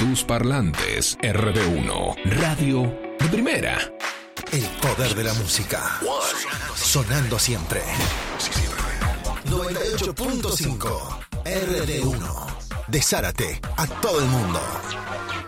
tus parlantes. RD1, radio de primera. El poder de la música. Sonando siempre. 98.5 RD1. De Zárate a todo el mundo.